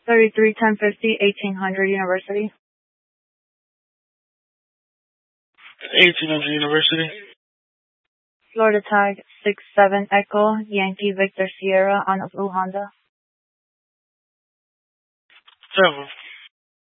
331050 1800 University. 1800 University. Florida tag 67 Echo Yankee Victor Sierra on a blue Honda. 7.